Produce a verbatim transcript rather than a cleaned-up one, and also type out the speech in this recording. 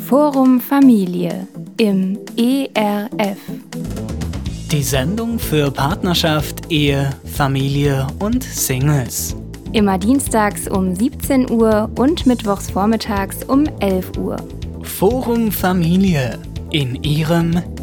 Forum Familie im E R F. Die Sendung für Partnerschaft, Ehe, Familie und Singles. Immer dienstags um siebzehn Uhr und mittwochs vormittags um elf Uhr. Forum Familie in Ihrem